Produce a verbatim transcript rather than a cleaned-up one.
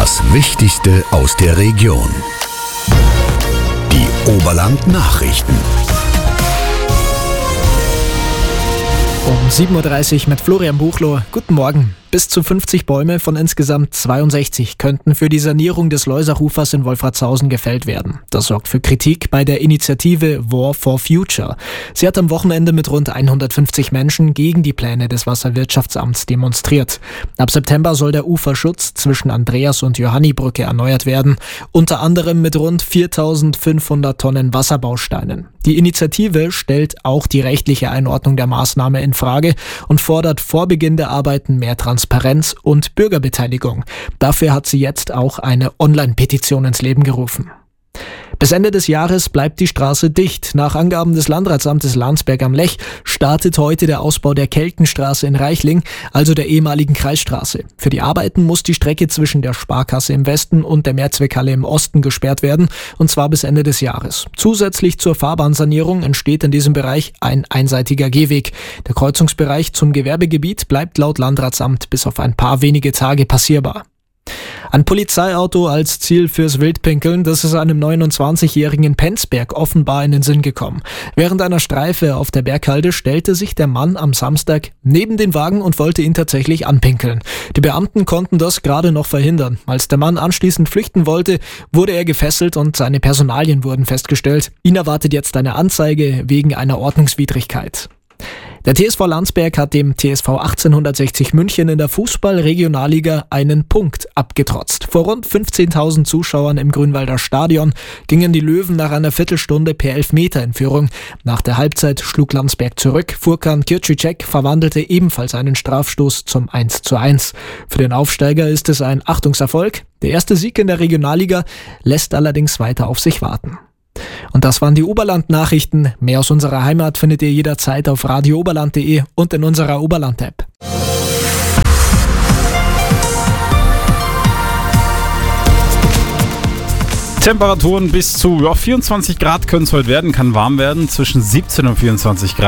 Das Wichtigste aus der Region. Die Oberland-Nachrichten. Um sieben Uhr dreißig mit Florian Buchloh. Guten Morgen. Bis zu fünfzig Bäume von insgesamt zweiundsechzig könnten für die Sanierung des Loisachufers in Wolfratshausen gefällt werden. Das sorgt für Kritik bei der Initiative War for Future. Sie hat am Wochenende mit rund hundertfünfzig Menschen gegen die Pläne des Wasserwirtschaftsamts demonstriert. Ab September soll der Uferschutz zwischen Andreas- und Johannibrücke erneuert werden, unter anderem mit rund viertausendfünfhundert Tonnen Wasserbausteinen. Die Initiative stellt auch die rechtliche Einordnung der Maßnahme in Frage und fordert vor Beginn der Arbeiten mehr Transparenz und Bürgerbeteiligung. Dafür hat sie jetzt auch eine Online-Petition ins Leben gerufen. Bis Ende des Jahres bleibt die Straße dicht. Nach Angaben des Landratsamtes Landsberg am Lech startet heute der Ausbau der Keltenstraße in Reichling, also der ehemaligen Kreisstraße. Für die Arbeiten muss die Strecke zwischen der Sparkasse im Westen und der Mehrzweckhalle im Osten gesperrt werden, und zwar bis Ende des Jahres. Zusätzlich zur Fahrbahnsanierung entsteht in diesem Bereich ein einseitiger Gehweg. Der Kreuzungsbereich zum Gewerbegebiet bleibt laut Landratsamt bis auf ein paar wenige Tage passierbar. Ein Polizeiauto als Ziel fürs Wildpinkeln, das ist einem neunundzwanzigjährigen in Penzberg offenbar in den Sinn gekommen. Während einer Streife auf der Berghalde stellte sich der Mann am Samstag neben den Wagen und wollte ihn tatsächlich anpinkeln. Die Beamten konnten das gerade noch verhindern. Als der Mann anschließend flüchten wollte, wurde er gefesselt und seine Personalien wurden festgestellt. Ihn erwartet jetzt eine Anzeige wegen einer Ordnungswidrigkeit. Der T S V Landsberg hat dem T S V achtzehnhundertsechzig München in der Fußball-Regionalliga einen Punkt abgetrotzt. Vor rund fünfzehntausend Zuschauern im Grünwalder Stadion gingen die Löwen nach einer Viertelstunde per Elfmeter in Führung. Nach der Halbzeit schlug Landsberg zurück. Furkan Kircicek verwandelte ebenfalls einen Strafstoß zum eins zu eins. Für den Aufsteiger ist es ein Achtungserfolg. Der erste Sieg in der Regionalliga lässt allerdings weiter auf sich warten. Und das waren die Oberland-Nachrichten. Mehr aus unserer Heimat findet ihr jederzeit auf radio oberland punkt de und in unserer Oberland-App. Temperaturen bis zu ja, vierundzwanzig Grad können es heute werden, kann warm werden, zwischen siebzehn und vierundzwanzig Grad.